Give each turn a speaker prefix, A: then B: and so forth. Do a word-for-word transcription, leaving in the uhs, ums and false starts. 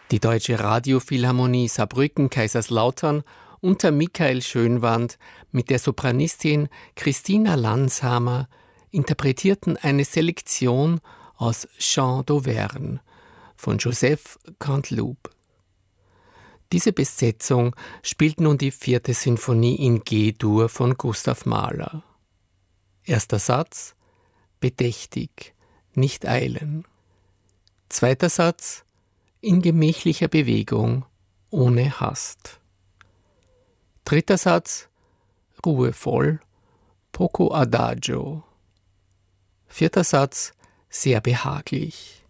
A: Die Deutsche Radiophilharmonie Saarbrücken-Kaiserslautern unter Michael Schönwandt mit der Sopranistin Christina Lanshamer interpretierten eine Selektion aus Chants d'Auvergne von Joseph Canteloup. Diese Besetzung spielt nun die vierte Sinfonie in G-Dur von Gustav Mahler. Erster Satz: bedächtig, nicht eilen. Zweiter Satz: in gemächlicher Bewegung, ohne Hast. Dritter Satz: ruhevoll, poco adagio. Vierter Satz: sehr behaglich.